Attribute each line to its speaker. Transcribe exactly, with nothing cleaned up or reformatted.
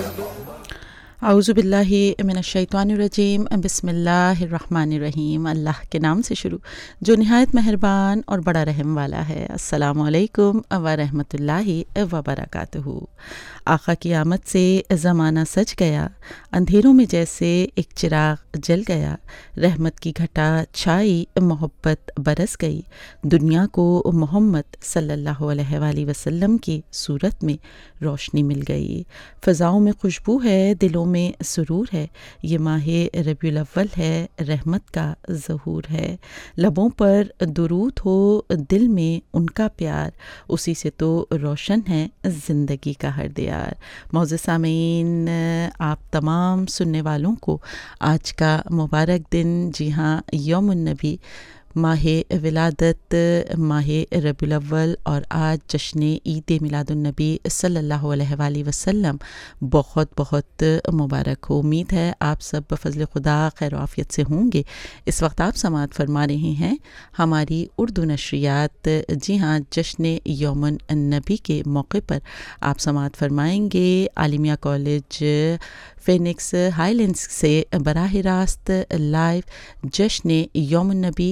Speaker 1: اعوذ باللہ من الشیطان الرجیم بسم اللہ الرحمن الرحیم۔ اللہ کے نام سے شروع جو نہایت مہربان اور بڑا رحم والا ہے۔ السلام علیکم ورحمۃ اللہ وبرکاتہ۔ آقا کی آمد سے زمانہ سج گیا، اندھیروں میں جیسے ایک چراغ جل گیا، رحمت کی گھٹا چھائی، محبت برس گئی، دنیا کو محمد صلی اللہ علیہ وآلہ وسلم کی صورت میں روشنی مل گئی۔ فضاؤں میں خوشبو ہے، دلوں میں سرور ہے، یہ ماہ ربیع الاول ہے، رحمت کا ظہور ہے۔ لبوں پر درود ہو، دل میں ان کا پیار، اسی سے تو روشن ہے زندگی کا ہر دیار۔ معزز سامعین، آپ تمام سننے والوں کو آج کا مبارک دن، جی ہاں یوم النبی، ماہ ولادت، ماہ ربیع الاول اور آج جشن عید میلاد النبی صلی اللہ علیہ وآلہ وسلم بہت بہت مبارک ہو۔ امید ہے آپ سب بفضل خدا خیر و عافیت سے ہوں گے۔ اس وقت آپ سماعت فرما رہے ہیں ہماری اردو نشریات۔ جی ہاں، جشن یوم النبی کے موقع پر آپ سماعت فرمائیں گے عالمیہ کالج فینکس ہائی لینڈز سے براہ راست لائیو جشن یوم النبی